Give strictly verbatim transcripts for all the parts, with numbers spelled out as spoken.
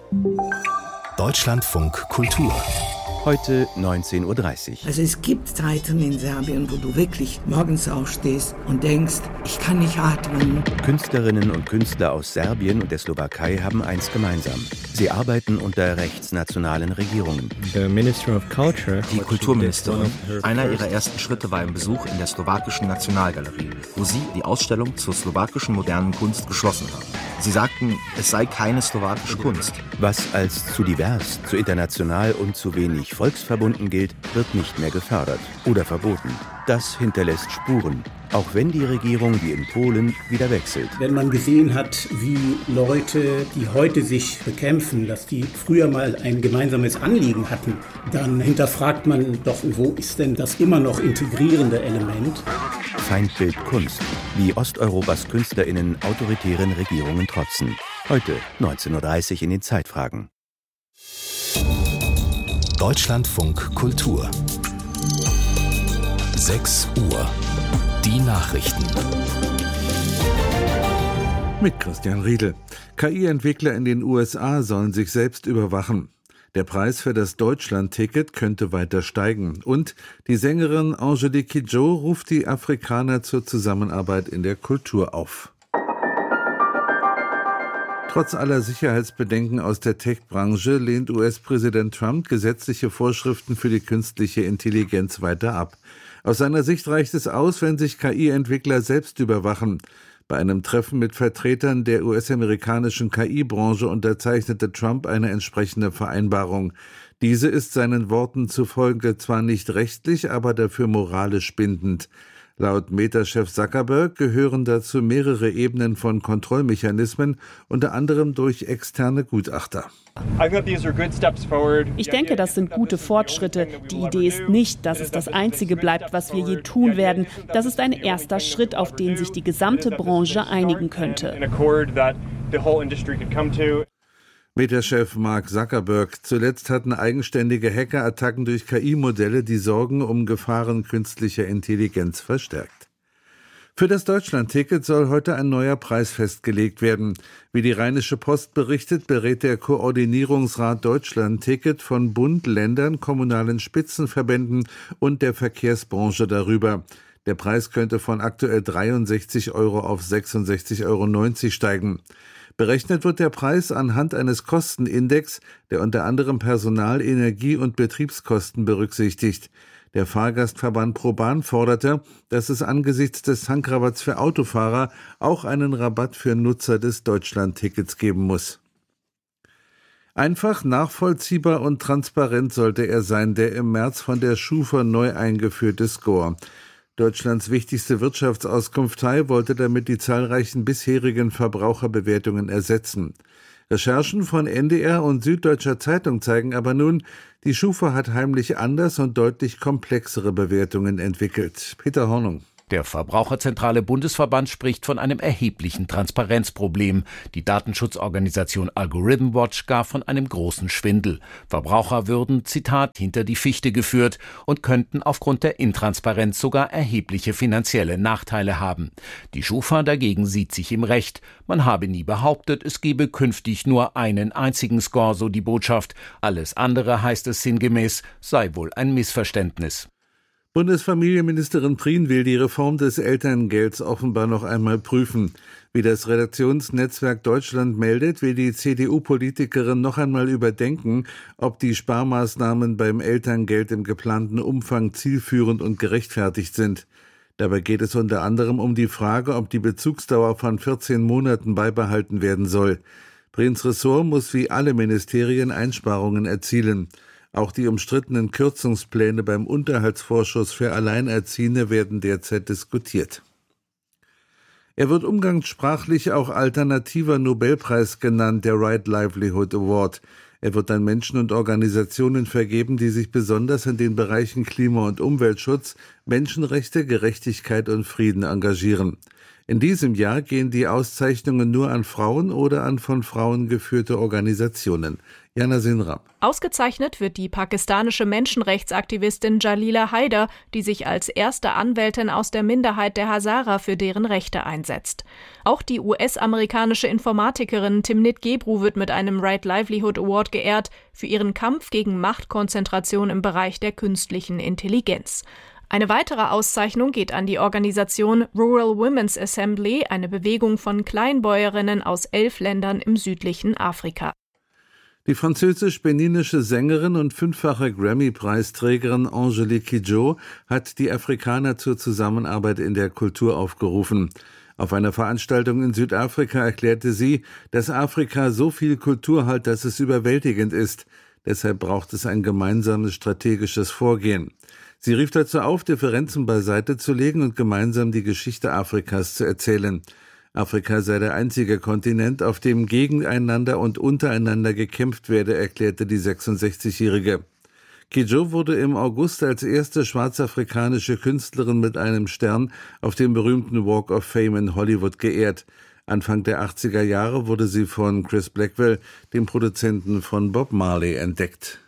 Deutschlandfunk Kultur. Heute neunzehn Uhr dreißig. Also es gibt Zeiten in Serbien, wo du wirklich morgens aufstehst und denkst, ich kann nicht atmen. Künstlerinnen und Künstler aus Serbien und der Slowakei haben eins gemeinsam. Sie arbeiten unter rechtsnationalen Regierungen. Die Kulturministerin. Einer ihrer ersten Schritte war ein Besuch in der slowakischen Nationalgalerie, wo sie die Ausstellung zur slowakischen modernen Kunst geschlossen haben. Sie sagten, es sei keine slowakische Kunst. Was als zu divers, zu international und zu wenig volksverbunden gilt, wird nicht mehr gefördert oder verboten. Das hinterlässt Spuren, auch wenn die Regierung wie in Polen wieder wechselt. Wenn man gesehen hat, wie Leute, die heute sich bekämpfen, dass die früher mal ein gemeinsames Anliegen hatten, dann hinterfragt man doch, wo ist denn das immer noch integrierende Element? Feindbild Kunst, wie Osteuropas KünstlerInnen autoritären Regierungen trotzen. Heute neunzehn Uhr dreißig in den Zeitfragen. Deutschlandfunk Kultur. sechs Uhr. Die Nachrichten. Mit Christian Riedel. K I-Entwickler in den U S A sollen sich selbst überwachen. Der Preis für das Deutschland-Ticket könnte weiter steigen. Und die Sängerin Angelique Kidjo ruft die Afrikaner zur Zusammenarbeit in der Kultur auf. Trotz aller Sicherheitsbedenken aus der Tech-Branche lehnt U S-Präsident Trump gesetzliche Vorschriften für die künstliche Intelligenz weiter ab. Aus seiner Sicht reicht es aus, wenn sich K I-Entwickler selbst überwachen. Bei einem Treffen mit Vertretern der U S-amerikanischen K I-Branche unterzeichnete Trump eine entsprechende Vereinbarung. Diese ist seinen Worten zufolge zwar nicht rechtlich, aber dafür moralisch bindend. Laut Meta-Chef Zuckerberg gehören dazu mehrere Ebenen von Kontrollmechanismen, unter anderem durch externe Gutachter. Ich denke, das sind gute Fortschritte. Die Idee ist nicht, dass es das Einzige bleibt, was wir je tun werden. Das ist ein erster Schritt, auf den sich die gesamte Branche einigen könnte. Meta-Chef Mark Zuckerberg. Zuletzt hatten eigenständige Hackerattacken durch K I-Modelle die Sorgen um Gefahren künstlicher Intelligenz verstärkt. Für das Deutschland-Ticket soll heute ein neuer Preis festgelegt werden. Wie die Rheinische Post berichtet, berät der Koordinierungsrat Deutschland-Ticket von Bund, Ländern, kommunalen Spitzenverbänden und der Verkehrsbranche darüber. Der Preis könnte von aktuell dreiundsechzig Euro auf sechsundsechzig Euro neunzig steigen. Berechnet wird der Preis anhand eines Kostenindex, der unter anderem Personal-, Energie- und Betriebskosten berücksichtigt. Der Fahrgastverband ProBahn forderte, dass es angesichts des Tankrabatts für Autofahrer auch einen Rabatt für Nutzer des Deutschland-Tickets geben muss. Einfach, nachvollziehbar und transparent sollte er sein, der im März von der Schufa neu eingeführte Score. Deutschlands wichtigste Wirtschaftsauskunftei wollte damit die zahlreichen bisherigen Verbraucherbewertungen ersetzen. Recherchen von N D R und Süddeutscher Zeitung zeigen aber nun, die Schufa hat heimlich anders und deutlich komplexere Bewertungen entwickelt. Peter Hornung. Der Verbraucherzentrale Bundesverband spricht von einem erheblichen Transparenzproblem. Die Datenschutzorganisation Algorithm Watch gar von einem großen Schwindel. Verbraucher würden, Zitat, hinter die Fichte geführt und könnten aufgrund der Intransparenz sogar erhebliche finanzielle Nachteile haben. Die Schufa dagegen sieht sich im Recht. Man habe nie behauptet, es gebe künftig nur einen einzigen Score, so die Botschaft. Alles andere, heißt es sinngemäß, sei wohl ein Missverständnis. Bundesfamilienministerin Prien will die Reform des Elterngelds offenbar noch einmal prüfen. Wie das Redaktionsnetzwerk Deutschland meldet, will die C D U-Politikerin noch einmal überdenken, ob die Sparmaßnahmen beim Elterngeld im geplanten Umfang zielführend und gerechtfertigt sind. Dabei geht es unter anderem um die Frage, ob die Bezugsdauer von vierzehn Monaten beibehalten werden soll. Priens Ressort muss wie alle Ministerien Einsparungen erzielen. Auch die umstrittenen Kürzungspläne beim Unterhaltsvorschuss für Alleinerziehende werden derzeit diskutiert. Er wird umgangssprachlich auch alternativer Nobelpreis genannt, der Right Livelihood Award. Er wird an Menschen und Organisationen vergeben, die sich besonders in den Bereichen Klima- und Umweltschutz, Menschenrechte, Gerechtigkeit und Frieden engagieren. In diesem Jahr gehen die Auszeichnungen nur an Frauen oder an von Frauen geführte Organisationen. Jana Sinram. Ausgezeichnet wird die pakistanische Menschenrechtsaktivistin Jalila Haider, die sich als erste Anwältin aus der Minderheit der Hazara für deren Rechte einsetzt. Auch die U S-amerikanische Informatikerin Timnit Gebru wird mit einem Right Livelihood Award geehrt für ihren Kampf gegen Machtkonzentration im Bereich der künstlichen Intelligenz. Eine weitere Auszeichnung geht an die Organisation Rural Women's Assembly, eine Bewegung von Kleinbäuerinnen aus elf Ländern im südlichen Afrika. Die französisch-beninische Sängerin und fünffache Grammy-Preisträgerin Angélique Kidjo hat die Afrikaner zur Zusammenarbeit in der Kultur aufgerufen. Auf einer Veranstaltung in Südafrika erklärte sie, dass Afrika so viel Kultur hat, dass es überwältigend ist. Deshalb braucht es ein gemeinsames strategisches Vorgehen. Sie rief dazu auf, Differenzen beiseite zu legen und gemeinsam die Geschichte Afrikas zu erzählen. Afrika sei der einzige Kontinent, auf dem gegeneinander und untereinander gekämpft werde, erklärte die sechsundsechzigjährige. Kidjo wurde im August als erste schwarzafrikanische Künstlerin mit einem Stern auf dem berühmten Walk of Fame in Hollywood geehrt. Anfang der achtziger Jahre wurde sie von Chris Blackwell, dem Produzenten von Bob Marley, entdeckt.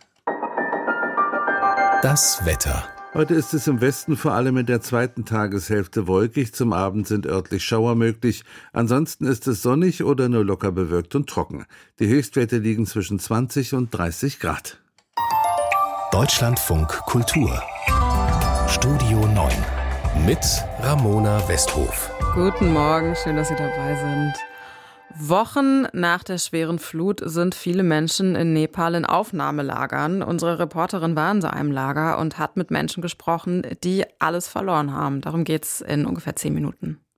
Das Wetter. Heute ist es im Westen vor allem in der zweiten Tageshälfte wolkig. Zum Abend sind örtlich Schauer möglich. Ansonsten ist es sonnig oder nur locker bewölkt und trocken. Die Höchstwerte liegen zwischen zwanzig und dreißig Grad. Deutschlandfunk Kultur. Studio neun. Mit Ramona Westhof. Guten Morgen, schön, dass Sie dabei sind. Wochen nach der schweren Flut sind viele Menschen in Nepal in Aufnahmelagern. Unsere Reporterin war in so einem Lager und hat mit Menschen gesprochen, die alles verloren haben. Darum geht's in ungefähr zehn Minuten.